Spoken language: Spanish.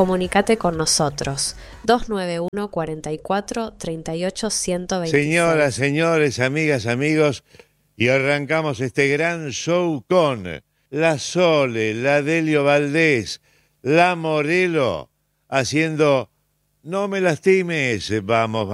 Comunicate con nosotros. 291 44 38 126. Señoras, señores, amigas, amigos, y arrancamos este gran show con la Sole, la Delio Valdés, la Morelo, haciendo No me lastimes. Vamos.